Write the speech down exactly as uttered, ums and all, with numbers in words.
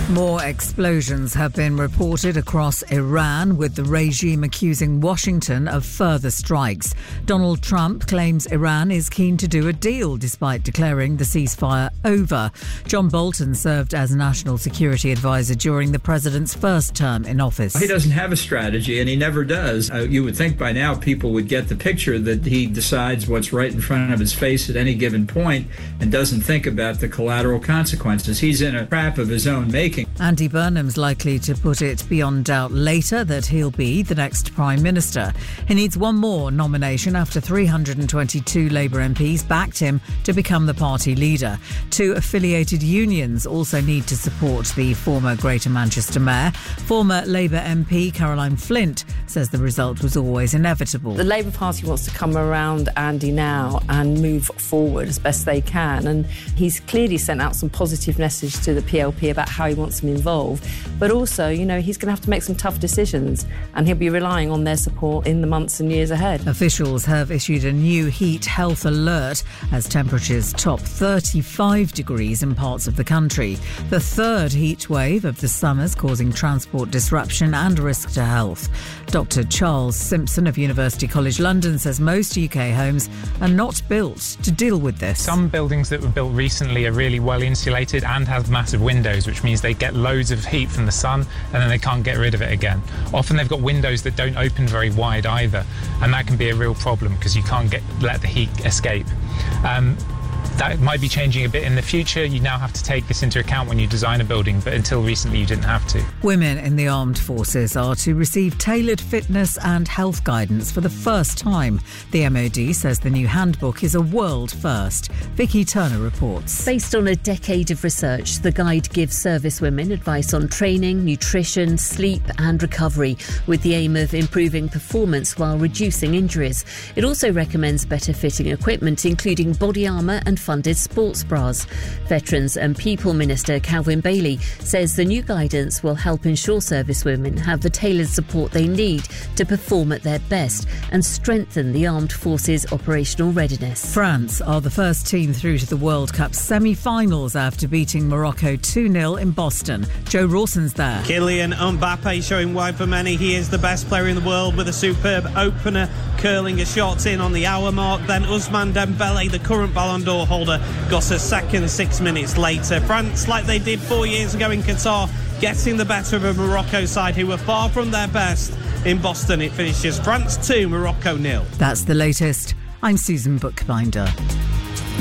More explosions have been reported across Iran, with the regime accusing Washington of further strikes. Donald Trump claims Iran is keen to do a deal despite declaring the ceasefire over. John Bolton served as National Security Advisor during the president's first term in office. He doesn't have a strategy, and he never does. Uh, you would think by now people would get the picture that he decides what's right in front of his face at any given point and doesn't think about the collateral consequences. He's in a trap of his own making. Andy Burnham's likely to put it beyond doubt later that he'll be the next Prime Minister. He needs one more nomination after three hundred twenty-two Labour M Ps backed him to become the party leader. Two affiliated unions also need to support the former Greater Manchester Mayor. Former Labour M P Caroline Flint says the result was always inevitable. The Labour Party wants to come around Andy now and move forward as best they can, and he's clearly sent out some positive message to the P L P about how he wants them involved, but also, you know, he's going to have to make some tough decisions, and he'll be relying on their support in the months and years ahead. Officials have issued a new heat health alert as temperatures top thirty-five degrees in parts of the country. The third heat wave of the summer's causing transport disruption and risk to health. Doctor Charles Simpson of University College London says most U K homes are not built to deal with this. Some buildings that were built recently are really well insulated and have massive windows, which means they get loads of heat from the sun and then they can't get rid of it again. Often they've got windows that don't open very wide either, and that can be a real problem because you can't get let the heat escape. Um, That might be changing a bit in the future. You now have to take this into account when you design a building, but until recently you didn't have to. Women in the armed forces are to receive tailored fitness and health guidance for the first time. The M O D says the new handbook is a world first. Vicky Turner reports. Based on a decade of research, the guide gives service women advice on training, nutrition, sleep and recovery, with the aim of improving performance while reducing injuries. It also recommends better fitting equipment, including body armour and funded sports bras. Veterans and People Minister Calvin Bailey says the new guidance will help ensure servicewomen have the tailored support they need to perform at their best and strengthen the armed forces' operational readiness. France are the first team through to the World Cup semi-finals after beating Morocco two nil in Boston. Joe Rawson's there. Kylian Mbappe showing why for many he is the best player in the world with a superb opener, curling a shot in on the hour mark. Then Ousmane Dembele, the current Ballon d'Or holder, got a second six minutes later. France, like they did four years ago in Qatar, getting the better of a Morocco side who were far from their best. In Boston, it finishes France two, Morocco nil. That's the latest. I'm Susan Bookbinder.